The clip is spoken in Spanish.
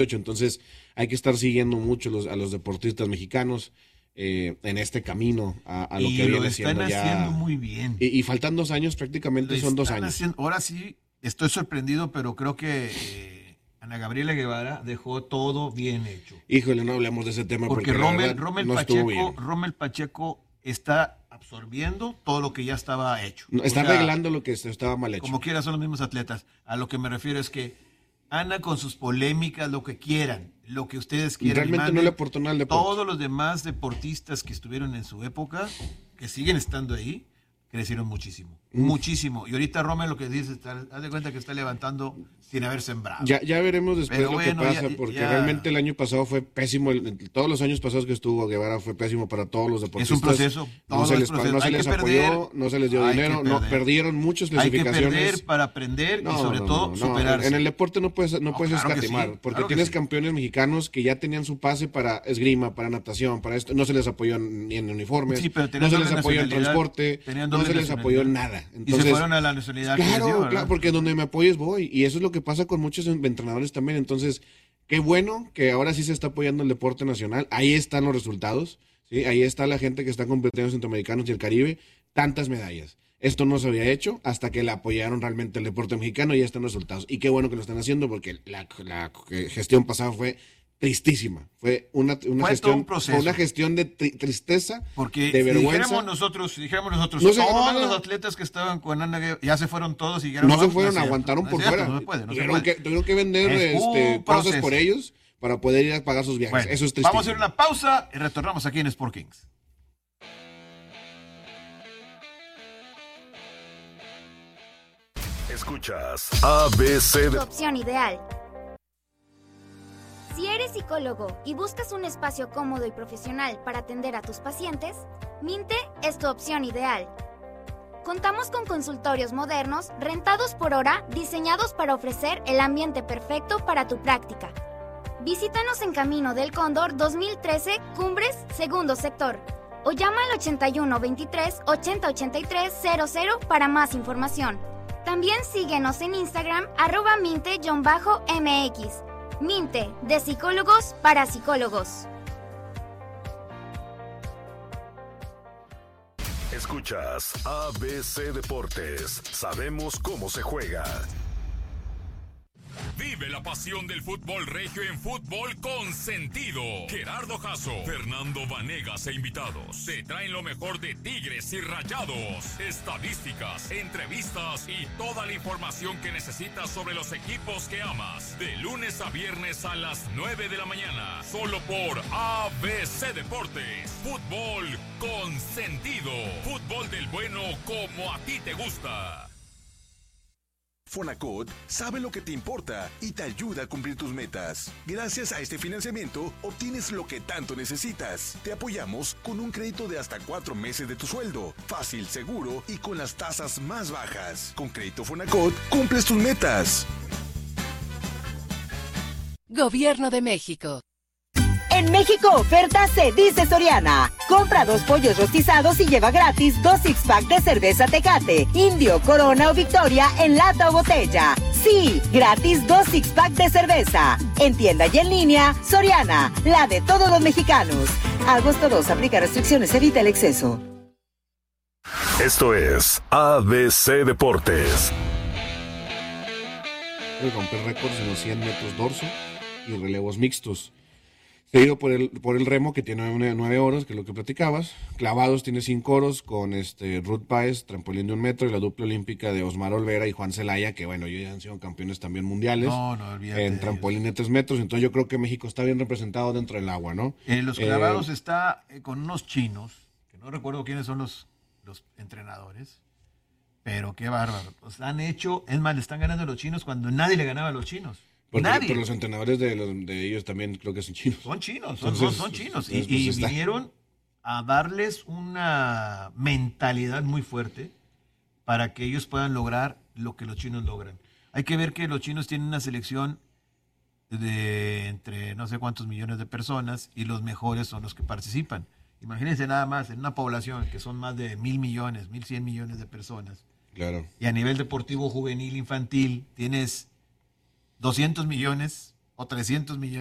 Entonces hay que estar siguiendo mucho a los deportistas mexicanos en este camino a lo que viene siendo ya. Y lo están haciendo muy bien. Y faltan 2 años, prácticamente son 2 años. Ahora sí, estoy sorprendido, pero creo que Ana Gabriela Guevara dejó todo bien hecho. Híjole, no hablemos de ese tema porque Rommel Pacheco está absorbiendo todo lo que ya estaba hecho. Está arreglando lo que estaba mal hecho. Como quiera, son los mismos atletas. A lo que me refiero es que Ana, con sus polémicas, lo que quieran, lo que ustedes quieran. Realmente no le aportó nada al deporte. Todos los demás deportistas que estuvieron en su época, que siguen estando ahí, crecieron muchísimo. Muchísimo. Y ahorita Rommel lo que dice, haz de cuenta que está levantando sin haber sembrado. Ya veremos después lo que pasa, porque realmente el año pasado fue pésimo. Todos los años pasados que estuvo Guevara fue pésimo para todos los deportistas. Es un proceso. No se les apoyó, no se les dio dinero, perdieron muchas clasificaciones. Hay que perder para aprender y sobre todo superarse. En el deporte no puedes escatimar, porque tienes campeones mexicanos que ya tenían su pase para esgrima, para natación, para esto. No se les apoyó ni en uniformes, no se les apoyó en transporte, no se les apoyó en nada. Entonces, y se fueron a la nacionalidad. Claro, porque donde me apoyes voy. Y eso es lo que pasa con muchos entrenadores también. Entonces, qué bueno que ahora sí se está apoyando el deporte nacional. Ahí están los resultados. ¿Sí? Ahí está la gente que está compitiendo en Centroamericanos y el Caribe. Tantas medallas. Esto no se había hecho hasta que le apoyaron realmente el deporte mexicano y ya están los resultados. Y qué bueno que lo están haciendo porque la gestión pasada fue tristísima. Fue una gestión de tristeza, porque de vergüenza. Dijéramos nosotros, todos los atletas que estaban con Ana ya se fueron todos y dijeron, no se fueron, aguantaron por fuera. No se puede. Tuvieron que vender cosas por ellos para poder ir a pagar sus viajes. Eso es tristísimo. Vamos a hacer una pausa y retornamos aquí en Sport Kings. Escuchas ABC. Tu opción ideal. Si eres psicólogo y buscas un espacio cómodo y profesional para atender a tus pacientes, Minte es tu opción ideal. Contamos con consultorios modernos, rentados por hora, diseñados para ofrecer el ambiente perfecto para tu práctica. Visítanos en Camino del Cóndor 2013, Cumbres, segundo sector, o llama al 81 23 80 83 00 para más información. También síguenos en Instagram @minte_mx. Minte, de psicólogos para psicólogos. Escuchas ABC Deportes. Sabemos cómo se juega. Vive la pasión del fútbol regio en Fútbol con Sentido. Gerardo Jasso, Fernando Vanegas e invitados te traen lo mejor de Tigres y Rayados, estadísticas, entrevistas y toda la información que necesitas sobre los equipos que amas. De lunes a viernes a las 9 de la mañana, solo por ABC Deportes. Fútbol con Sentido. Fútbol del bueno como a ti te gusta. Fonacot sabe lo que te importa y te ayuda a cumplir tus metas. Gracias a este financiamiento, obtienes lo que tanto necesitas. Te apoyamos con un crédito de hasta 4 meses de tu sueldo. Fácil, seguro y con las tasas más bajas. Con Crédito Fonacot, cumples tus metas. Gobierno de México. En México oferta se dice Soriana. Compra 2 pollos rostizados y lleva gratis 2 six-pack de cerveza Tecate, Indio, Corona o Victoria en lata o botella. Sí, gratis 2 six-pack de cerveza. En tienda y en línea, Soriana, la de todos los mexicanos. Agosto 2, aplica restricciones, evita el exceso. Esto es ABC Deportes. Romper récords en los 100 metros dorso y relevos mixtos. Seguido por el remo, que tiene 9 oros, que es lo que platicabas. Clavados tiene 5 oros con Ruth Páez, trampolín de 1 metro, y la dupla olímpica de Osmar Olvera y Juan Celaya, que bueno, ellos ya han sido campeones también mundiales. No olvídate. En trampolín de 3 metros. Entonces yo creo que México está bien representado dentro del agua, ¿no? Los clavados está con unos chinos, que no recuerdo quiénes son los entrenadores, pero qué bárbaro. Pues han hecho, es más, le están ganando a los chinos cuando nadie le ganaba a los chinos. Pero los entrenadores de ellos también creo que son chinos. Son chinos, son chinos. Y vinieron a darles una mentalidad muy fuerte para que ellos puedan lograr lo que los chinos logran. Hay que ver que los chinos tienen una selección de entre no sé cuántos millones de personas y los mejores son los que participan. Imagínense nada más, en una población que son más de 1,000 millones, 1,100 millones de personas. Claro. Y a nivel deportivo juvenil, infantil, tienes 200 millones, o 300 millones.